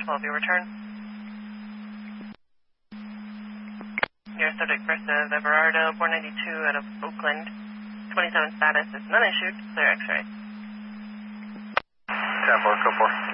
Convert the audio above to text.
12, your return. Your subject first of Everardo, 492 out of Oakland. 27 status is none issued, clear X-ray. 10-4, go 4.